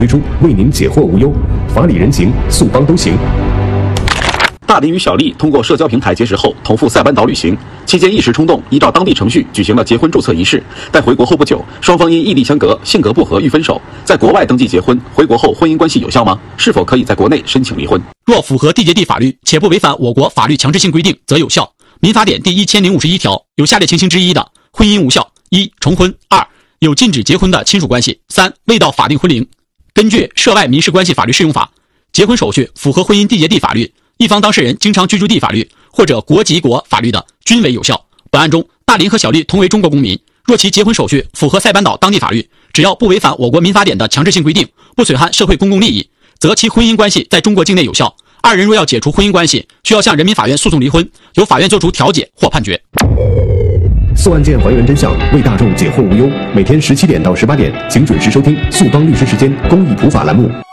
推出，为您解惑无忧，法理人情，速帮都行。 大林与小丽通过社交平台结识后，同赴塞班岛旅行，期间一时冲动，依照当地程序举行了结婚注册仪式。但回国后不久，双方因异地相隔、性格不合欲分手。在国外登记结婚，回国后婚姻关系有效吗？是否可以在国内申请离婚？ 若符合缔结地法律，且不违反我国法律强制性规定，则有效。民法典第1051条有下列情形之一的，婚姻无效：一、重婚；二、有禁止结婚的亲属关系；三、未到法定婚龄。根据《涉外民事关系法律适用法》，结婚手续符合婚姻缔结地法律，一方当事人经常居住地法律或者国籍国法律的，均为有效。本案中，大林和小丽同为中国公民，若其结婚手续符合塞班岛当地法律，只要不违反我国民法典的强制性规定，不损害社会公共利益，则其婚姻关系在中国境内有效。二人若要解除婚姻关系，需要向人民法院诉讼离婚，由法院作出调解或判决。 诉案件还原真相，为大众解惑无忧。每天17点到18点，请准时收听速帮律师时间公益普法栏目。